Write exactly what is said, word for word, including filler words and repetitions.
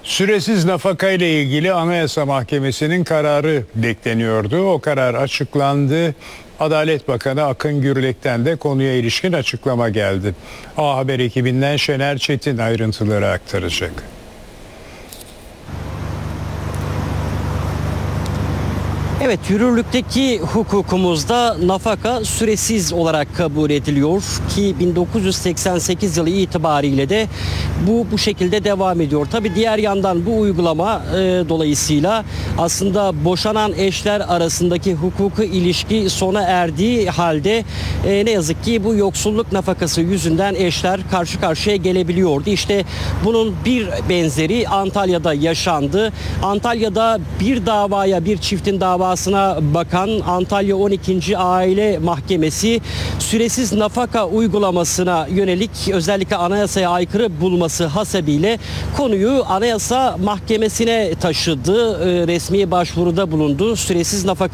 Süresiz nafaka ile ilgili Anayasa Mahkemesi'nin kararı bekleniyordu. O karar açıklandı. Adalet Bakanı Akın Gürlek'ten de konuya ilişkin açıklama geldi. A Haber ekibinden Şener Çetin ayrıntıları aktaracak. Evet, yürürlükteki hukukumuzda nafaka süresiz olarak kabul ediliyor ki bin dokuz yüz seksen sekiz yılı itibariyle de bu bu şekilde devam ediyor. Tabii diğer yandan bu uygulama e, dolayısıyla aslında boşanan eşler arasındaki hukuki ilişki sona erdiği halde e, ne yazık ki bu yoksulluk nafakası yüzünden eşler karşı karşıya gelebiliyordu. İşte bunun bir benzeri Antalya'da yaşandı. Antalya'da bir davaya, bir çiftin davası bakan Antalya on ikinci Aile Mahkemesi süresiz nafaka uygulamasına yönelik özellikle anayasaya aykırı bulması hasebiyle konuyu Anayasa Mahkemesi'ne taşıdı. Resmi başvuruda bulundu. Süresiz nafaka